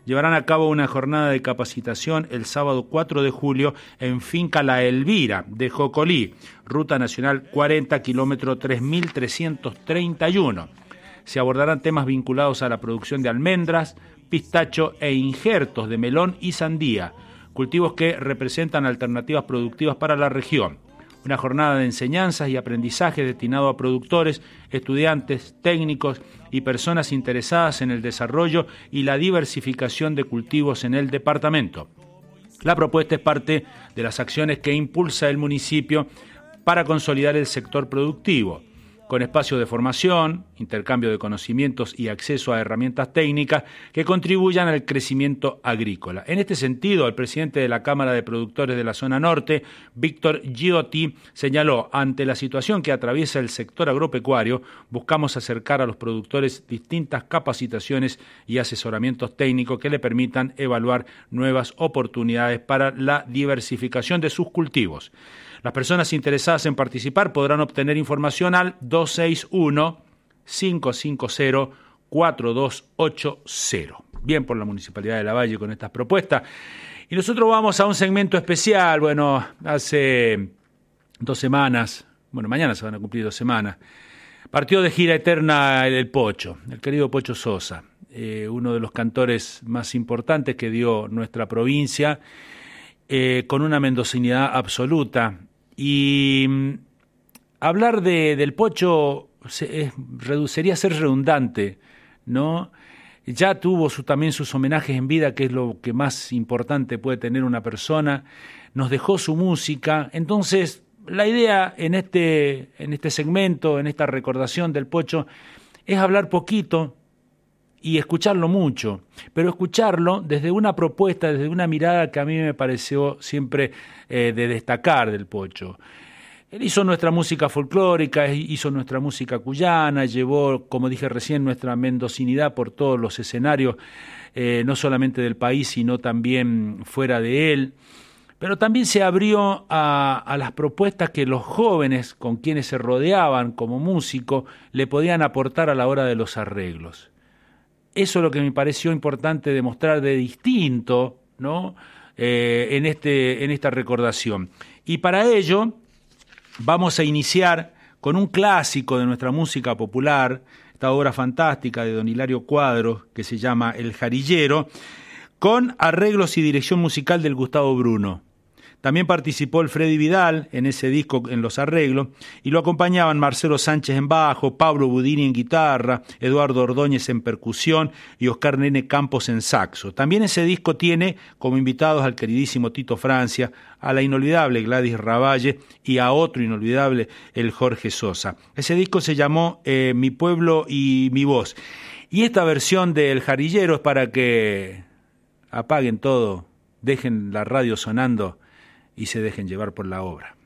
llevarán a cabo una jornada de capacitación el sábado 4 de julio en Finca La Elvira de Jocolí, Ruta Nacional 40, kilómetro 3331. Se abordarán temas vinculados a la producción de almendras, pistacho e injertos de melón y sandía, cultivos que representan alternativas productivas para la región. Una jornada de enseñanzas y aprendizaje destinado a productores, estudiantes, técnicos y personas interesadas en el desarrollo y la diversificación de cultivos en el departamento. La propuesta es parte de las acciones que impulsa el municipio para consolidar el sector productivo, con espacios de formación, intercambio de conocimientos y acceso a herramientas técnicas que contribuyan al crecimiento agrícola. En este sentido, el presidente de la Cámara de Productores de la Zona Norte, Víctor Giotti, señaló: ante la situación que atraviesa el sector agropecuario, buscamos acercar a los productores distintas capacitaciones y asesoramientos técnicos que le permitan evaluar nuevas oportunidades para la diversificación de sus cultivos. Las personas interesadas en participar podrán obtener información al 261-550-4280. Bien por la Municipalidad de Lavalle con estas propuestas. Y nosotros vamos a un segmento especial. Bueno, hace 2 semanas, mañana se van a cumplir 2 semanas, partió de gira eterna el Pocho, el querido Pocho Sosa, uno de los cantores más importantes que dio nuestra provincia, con una mendocinidad absoluta. Y hablar del Pocho sería ser redundante, ¿no? Ya tuvo también sus homenajes en vida, que es lo que más importante puede tener una persona. Nos dejó su música. Entonces, la idea en este segmento, en esta recordación del Pocho, es hablar poquito y escucharlo mucho, pero escucharlo desde una propuesta, desde una mirada que a mí me pareció siempre de destacar del Pocho. Él hizo nuestra música folclórica, hizo nuestra música cuyana, llevó, como dije recién, nuestra mendocinidad por todos los escenarios, no solamente del país, sino también fuera de él. Pero también se abrió a las propuestas que los jóvenes con quienes se rodeaban como músico le podían aportar a la hora de los arreglos. Eso es lo que me pareció importante demostrar de distinto, ¿no? En esta recordación. Y para ello vamos a iniciar con un clásico de nuestra música popular, esta obra fantástica de don Hilario Cuadros, que se llama El Jarillero, con arreglos y dirección musical del Gustavo Bruno. También participó el Freddy Vidal en ese disco en los arreglos y lo acompañaban Marcelo Sánchez en bajo, Pablo Budini en guitarra, Eduardo Ordóñez en percusión y Oscar Nene Campos en saxo. También ese disco tiene como invitados al queridísimo Tito Francia, a la inolvidable Gladys Ravalle y a otro inolvidable, el Jorge Sosa. Ese disco se llamó Mi Pueblo y Mi Voz. Y esta versión de El Jarillero es para que apaguen todo, dejen la radio sonando y se dejen llevar por la obra.